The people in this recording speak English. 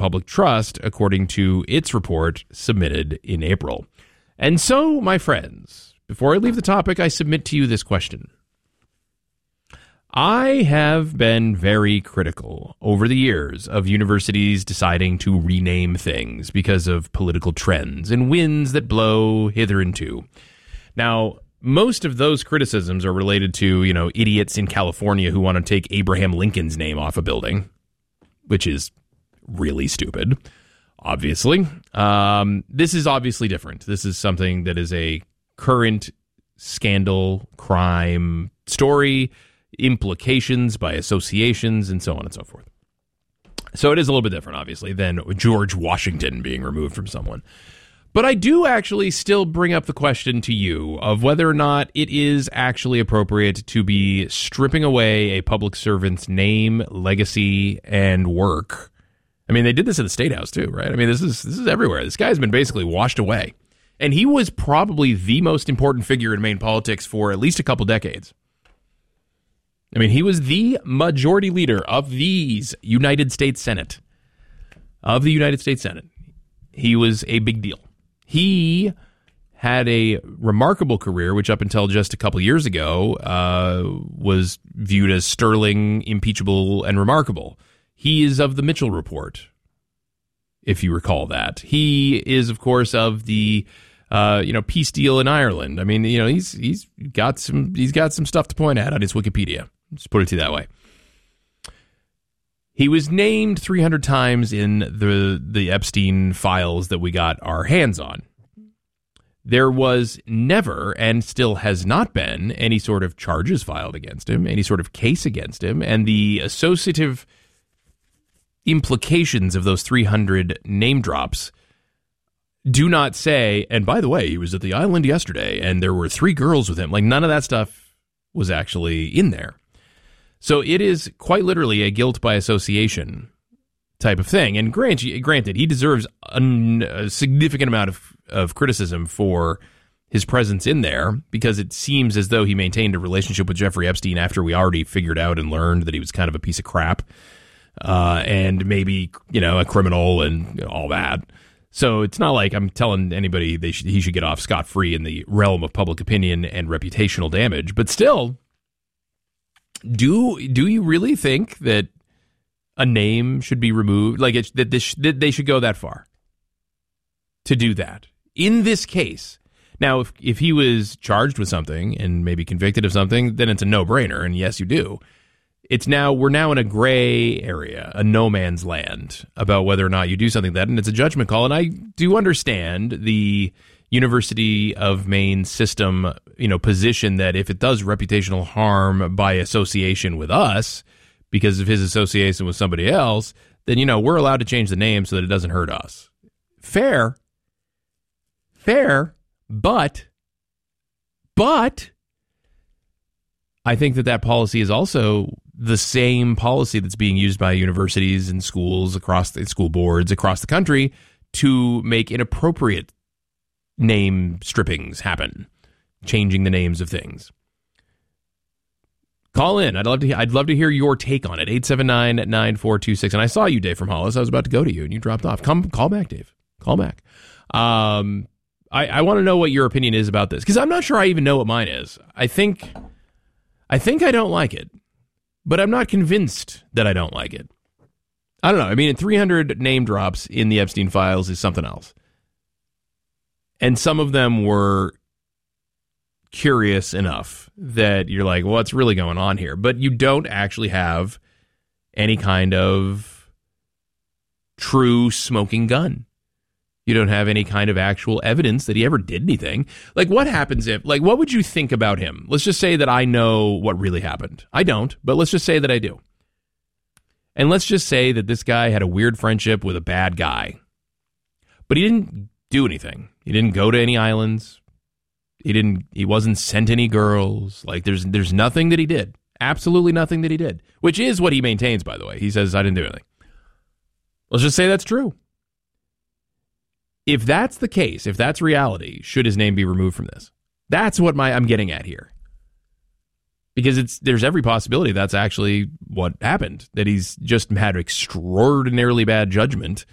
public trust, according to its report submitted in April. And so, my friends, before I leave the topic, I submit to you this question. I have been very critical over the years of universities deciding to rename things because of political trends and winds that blow hither and to. Now, most of those criticisms are related to, idiots in California who want to take Abraham Lincoln's name off a building, which is really stupid, obviously. This is obviously different. This is something that is a current scandal, crime story, implications by associations, and so on and so forth. So it is a little bit different, obviously, than George Washington being removed from someone. But I do actually still bring up the question to you of whether or not it is actually appropriate to be stripping away a public servant's name, legacy, and work. I mean, they did this at the State House too, right? I mean, this is everywhere. This guy's been basically washed away. And he was probably the most important figure in Maine politics for at least a couple decades. I mean, he was the majority leader of the United States Senate. He was a big deal. He had a remarkable career, which up until just a couple years ago was viewed as sterling, impeachable, and remarkable. He is of the Mitchell Report, if you recall that. He is, of course, of the peace deal in Ireland. I mean, he's got some stuff to point at on his Wikipedia. Just put it to you that way. He was named 300 times in the Epstein files that we got our hands on. There was never, and still has not been, any sort of charges filed against him, any sort of case against him, and the associative implications of those 300 name drops do not say, and by the way, he was at the island yesterday, and there were 3 girls with him. Like, none of that stuff was actually in there. So it is quite literally a guilt by association type of thing. And granted, he deserves a significant amount of criticism for his presence in there, because it seems as though he maintained a relationship with Jeffrey Epstein after we already figured out and learned that he was kind of a piece of crap and maybe, a criminal and all that. So it's not like I'm telling anybody he should get off scot-free in the realm of public opinion and reputational damage. But still, do you really think that a name should be removed? Like that they should go that far to do that in this case? Now, if he was charged with something and maybe convicted of something, then it's a no-brainer. And yes, you do. We're now in a gray area, a no man's land about whether or not you do something like that, and it's a judgment call. And I do understand the University of Maine system, position that if it does reputational harm by association with us because of his association with somebody else, then, we're allowed to change the name so that it doesn't hurt us. Fair, but I think that policy is also the same policy that's being used by universities and schools across the school boards across the country to make inappropriate name strippings happen, changing the names of things. Call in. I'd love to hear your take on it. 879-9426. And I saw you, Dave from Hollis. I was about to go to you and you dropped off. Call back, Dave. Call back. I want to know what your opinion is about this, because I'm not sure I even know what mine is. I think I don't like it, but I'm not convinced that I don't like it. I don't know. I mean, 300 name drops in the Epstein files is something else. And some of them were curious enough that you're like, what's really going on here? But you don't actually have any kind of true smoking gun. You don't have any kind of actual evidence that he ever did anything. Like, what happens what would you think about him? Let's just say that I know what really happened. I don't, but let's just say that I do. And let's just say that this guy had a weird friendship with a bad guy. But he didn't do anything. He didn't go to any islands. He wasn't sent any girls. Like, there's nothing that he did. Absolutely nothing that he did. Which is what he maintains, by the way. He says, I didn't do anything. Let's just say that's true. If that's the case, if that's reality, should his name be removed from this? That's what I'm getting at here. Because there's every possibility that's actually what happened, that he's just had extraordinarily bad judgment